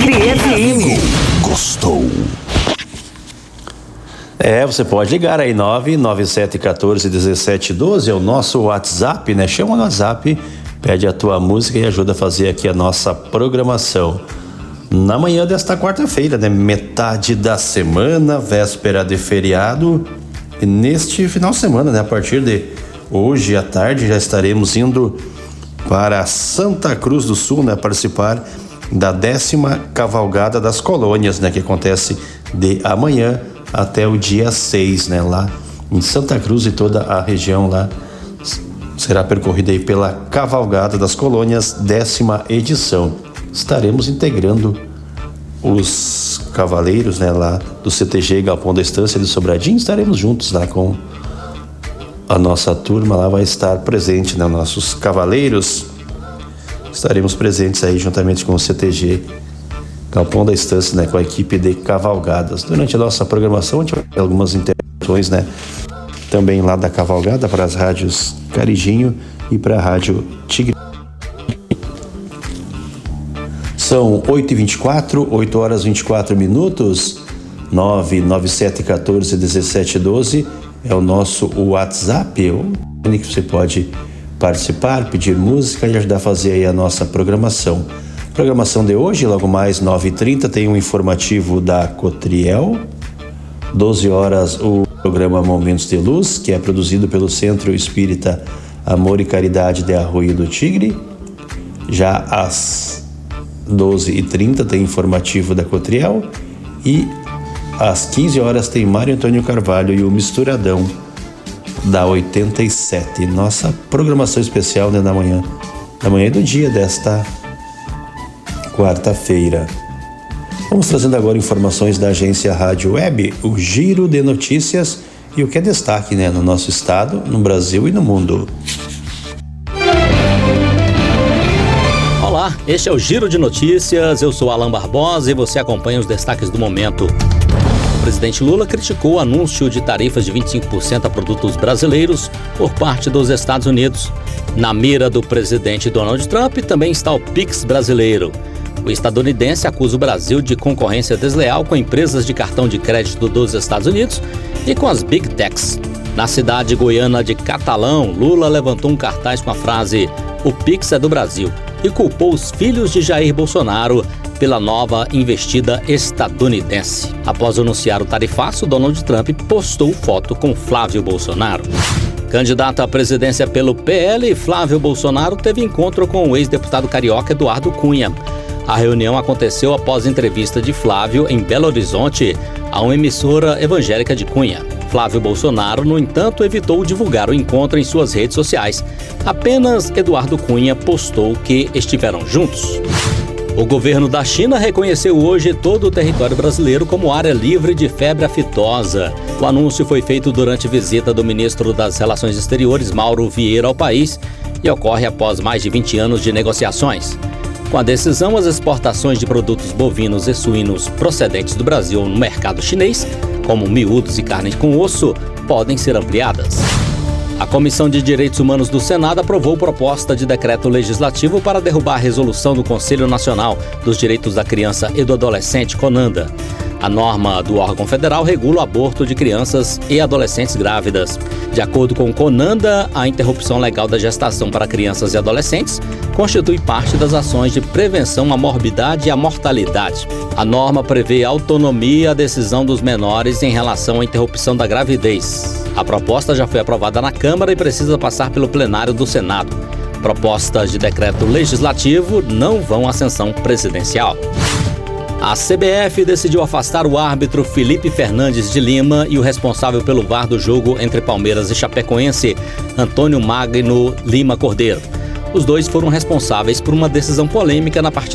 Tigre FM. Gostou? Você pode ligar aí, 997141712, é o nosso WhatsApp, né? Chama no WhatsApp, pede a tua música e ajuda a fazer aqui a nossa programação. Na manhã desta quarta-feira, né? Metade da semana, véspera de feriado. E neste final de semana, né? A partir de hoje à tarde, já estaremos indo para Santa Cruz do Sul, né? Participar da 10ª Cavalgada das Colônias, né? Que acontece de amanhã até o dia 6, né? Lá em Santa Cruz e toda a região lá será percorrida aí pela Cavalgada das Colônias, 10ª edição. Estaremos integrando os cavaleiros, né? Lá do CTG Galpão da Estância de Sobradinho. Estaremos juntos lá com a nossa turma, lá vai estar presente, né? Nossos cavaleiros. Estaremos presentes aí juntamente com o CTG Galpão da Estância, né, com a equipe de cavalgadas. Durante a nossa programação, a gente vai ter algumas interações, né, também lá da cavalgada para as rádios Carijinho e para a rádio Tigre. São 8h24, 8 horas 24 minutos, 997141712 é o nosso WhatsApp, que você pode participar, pedir música e ajudar a fazer aí a nossa programação. Programação de hoje, logo mais 9h30, tem um informativo da Cotriel. 12 horas, o programa Momentos de Luz, que é produzido pelo Centro Espírita Amor e Caridade de Arroio do Tigre. Já às 12h30 tem informativo da Cotriel. E às 15 horas tem Mário Antônio Carvalho e o Misturadão da 87. Nossa programação especial, né, da manhã do dia desta quarta-feira. Vamos trazendo agora informações da agência Rádio Web, o giro de notícias e o que é destaque, né, no nosso estado, no Brasil e no mundo. Olá, este é o Giro de Notícias, eu sou Alan Barbosa e você acompanha os destaques do momento. O presidente Lula criticou o anúncio de tarifas de 25% a produtos brasileiros por parte dos Estados Unidos. Na mira do presidente Donald Trump também está o Pix brasileiro. O estadunidense acusa o Brasil de concorrência desleal com empresas de cartão de crédito dos Estados Unidos e com as Big Techs. Na cidade goiana de Catalão, Lula levantou um cartaz com a frase "O Pix é do Brasil" e culpou os filhos de Jair Bolsonaro pela nova investida estadunidense. Após anunciar o tarifaço, Donald Trump postou foto com Flávio Bolsonaro. Candidato à presidência pelo PL, Flávio Bolsonaro teve encontro com o ex-deputado carioca Eduardo Cunha. A reunião aconteceu após entrevista de Flávio em Belo Horizonte a uma emissora evangélica de Cunha. Flávio Bolsonaro, no entanto, evitou divulgar o encontro em suas redes sociais. Apenas Eduardo Cunha postou que estiveram juntos. O governo da China reconheceu hoje todo o território brasileiro como área livre de febre aftosa. O anúncio foi feito durante visita do ministro das Relações Exteriores, Mauro Vieira, ao país e ocorre após mais de 20 anos de negociações. Com a decisão, as exportações de produtos bovinos e suínos procedentes do Brasil no mercado chinês, como miúdos e carne com osso, podem ser ampliadas. A Comissão de Direitos Humanos do Senado aprovou proposta de decreto legislativo para derrubar a resolução do Conselho Nacional dos Direitos da Criança e do Adolescente, CONANDA. A norma do órgão federal regula o aborto de crianças e adolescentes grávidas. De acordo com o CONANDA, a interrupção legal da gestação para crianças e adolescentes constitui parte das ações de prevenção à morbidade e à mortalidade. A norma prevê autonomia à decisão dos menores em relação à interrupção da gravidez. A proposta já foi aprovada na Câmara e precisa passar pelo plenário do Senado. Propostas de decreto legislativo não vão à sanção presidencial. A CBF decidiu afastar o árbitro Felipe Fernandes de Lima e o responsável pelo VAR do jogo entre Palmeiras e Chapecoense, Antônio Magno Lima Cordeiro. Os dois foram responsáveis por uma decisão polêmica na partida